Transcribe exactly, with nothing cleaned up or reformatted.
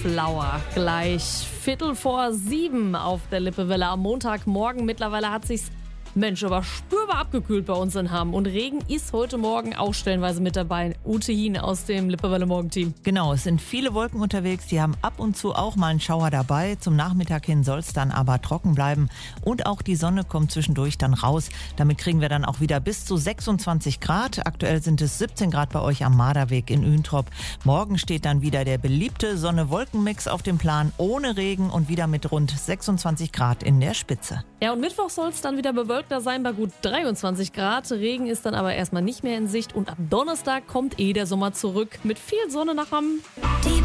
Flower. Gleich Viertel vor sieben auf der Lippewelle am Montagmorgen. Mittlerweile hat sich's Mensch, aber spürbar abgekühlt bei uns in Hamm. Und Regen ist heute Morgen auch stellenweise mit dabei. Ute Hien aus dem Lippewelle Morgenteam. Genau, es sind viele Wolken unterwegs. Die haben ab und zu auch mal einen Schauer dabei. Zum Nachmittag hin soll es dann aber trocken bleiben. Und auch die Sonne kommt zwischendurch dann raus. Damit kriegen wir dann auch wieder bis zu sechsundzwanzig Grad. Aktuell sind es siebzehn Grad bei euch am Marderweg in Ühntrop. Morgen steht dann wieder der beliebte Sonne-Wolken-Mix auf dem Plan. Ohne Regen und wieder mit rund sechsundzwanzig Grad in der Spitze. Ja, und Mittwoch soll es dann wieder bewölkt sein bei gut dreiundzwanzig Grad. Regen ist dann aber erstmal nicht mehr in Sicht und ab Donnerstag kommt eh der Sommer zurück mit viel Sonne nach Hamm. Die